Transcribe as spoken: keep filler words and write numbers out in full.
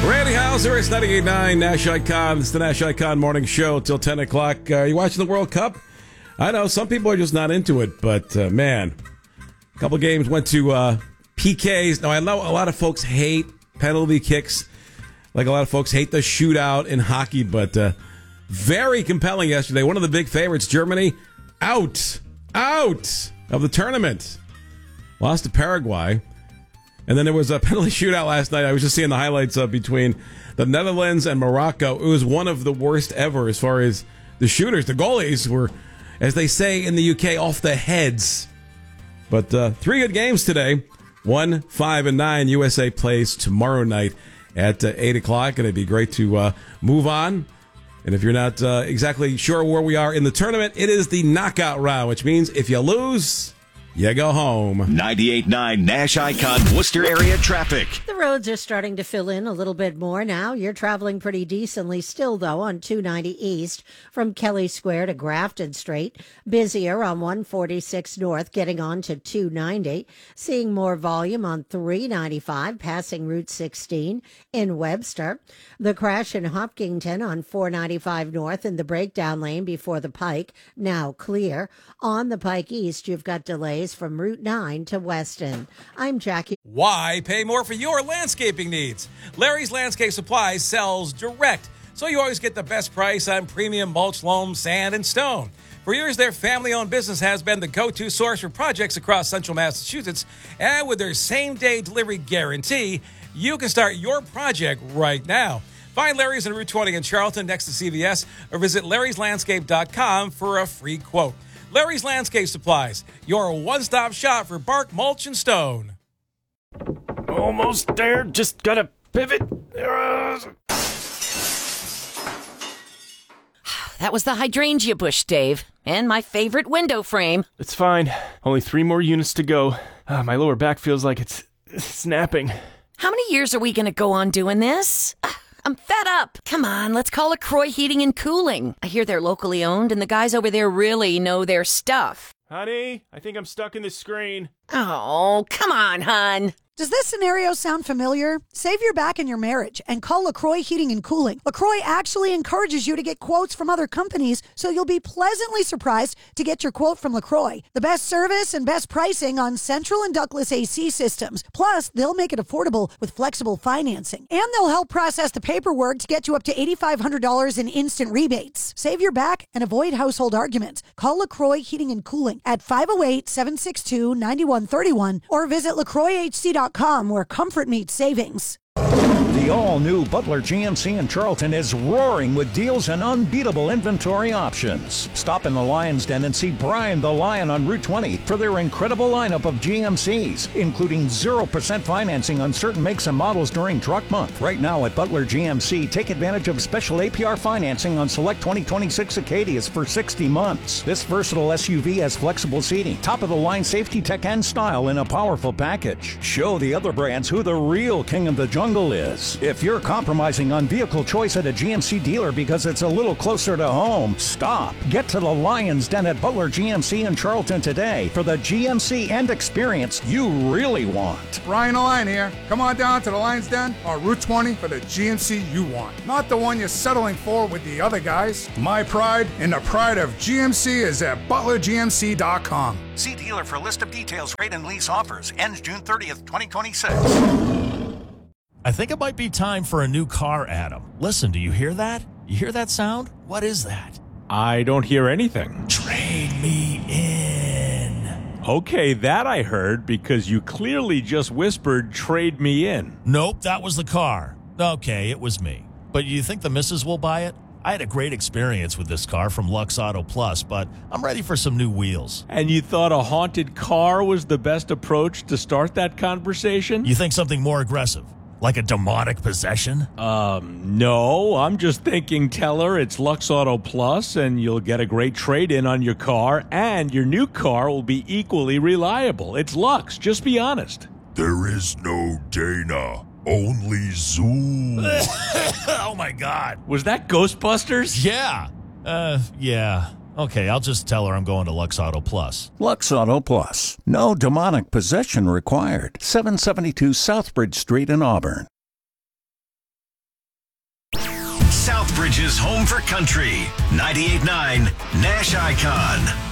Randy Hauser, it's ninety-eight point nine Nash Icon. It's the Nash Icon Morning Show till ten o'clock. Uh, are you watching the World Cup? I know some people are just not into it, but uh, man, a couple games went to uh, P Ks. Now, I know a lot of folks hate penalty kicks, like a lot of folks hate the shootout in hockey, but uh, very compelling yesterday. One of the big favorites, Germany, out, out of the tournament. Lost to Paraguay. And then there was a penalty shootout last night. I was just seeing the highlights of between the Netherlands and Morocco. It was one of the worst ever as far as the shooters. The goalies were, as they say in the U K, off the heads. But uh, three good games today. One, five, and nine. U S A plays tomorrow night at uh, eight o'clock. And it'd be great to uh, move on. And if you're not uh, exactly sure where we are in the tournament, it is the knockout round, which means if you lose, you go home. ninety-eight point nine Nash Icon Worcester area traffic. The roads are starting to fill in a little bit more now. You're traveling pretty decently still, though, on two ninety East from Kelly Square to Grafton Street. Busier on one forty-six North, getting on to two ninety. Seeing more volume on three ninety-five, passing Route sixteen in Webster. The crash in Hopkinton on four ninety-five North in the breakdown lane before the Pike, now clear. On the Pike East, you've got delays from Route nine to Weston. I'm Jackie. Why pay more for your landscaping needs? Larry's Landscape Supplies sells direct, so you always get the best price on premium mulch, loam, sand, and stone. For years, their family-owned business has been the go-to source for projects across central Massachusetts, and with their same-day delivery guarantee, you can start your project right now. Find Larry's on Route twenty in Charlton next to C V S, or visit larrys landscape dot com for a free quote. Larry's Landscape Supplies, your one-stop shop for bark, mulch, and stone. Almost there. Just gotta pivot. That was the hydrangea bush, Dave, and my favorite window frame. It's fine. Only three more units to go. Uh, my lower back feels like it's snapping. How many years are we going to go on doing this? Uh, I'm fed up. Come on, let's call LaCroix Heating and Cooling. I hear they're locally owned, and the guys over there really know their stuff. Honey, I think I'm stuck in the screen. Oh, come on, hon. Does this scenario sound familiar? Save your back in your marriage and call LaCroix Heating and Cooling. LaCroix actually encourages you to get quotes from other companies, so you'll be pleasantly surprised to get your quote from LaCroix. The best service and best pricing on central and ductless A C systems. Plus, they'll make it affordable with flexible financing. And they'll help process the paperwork to get you up to eight thousand five hundred dollars in instant rebates. Save your back and avoid household arguments. Call LaCroix Heating and Cooling at five oh eight, seven six two, nine one three one or visit lacroix h c dot com where comfort meets savings. The all-new Butler G M C in Charlton is roaring with deals and unbeatable inventory options. Stop in the Lion's Den and see Brian the Lion on Route twenty for their incredible lineup of G M Cs, including zero percent financing on certain makes and models during Truck Month. Right now at Butler G M C, take advantage of special A P R financing on select twenty twenty-six Acadias for sixty months. This versatile S U V has flexible seating, top-of-the-line safety tech and style in a powerful package. Show the other brands who the real king of the jungle is. If you're compromising on vehicle choice at a G M C dealer because it's a little closer to home, stop. Get to the Lion's Den at Butler G M C in Charlton today for the G M C and experience you really want. Brian the Lion here. Come on down to the Lion's Den on Route twenty for the G M C you want. Not the one you're settling for with the other guys. My pride and the pride of G M C is at butler g m c dot com. See dealer for list of details, rate and lease offers. Ends June thirtieth, twenty twenty-six. I think it might be time for a new car, Adam. Listen, do you hear that? You hear that sound? What is that? I don't hear anything. Trade me in. Okay, that I heard because you clearly just whispered, trade me in. Nope, that was the car. Okay, it was me. But you think the missus will buy it? I had a great experience with this car from Lux Auto Plus, but I'm ready for some new wheels. And you thought a haunted car was the best approach to start that conversation? You think something more aggressive? Like a demonic possession? Um, no. I'm just thinking tell her it's Lux Auto Plus and you'll get a great trade-in on your car and your new car will be equally reliable. It's Lux. Just be honest. There is no Dana. Only Zoom. Oh, my God. Was that Ghostbusters? Yeah. Uh, yeah. Okay, I'll just tell her I'm going to Lux Auto Plus. Lux Auto Plus. No demonic possession required. seven seventy-two Southbridge Street in Auburn. Southbridge's home for country. ninety-eight point nine Nash Icon.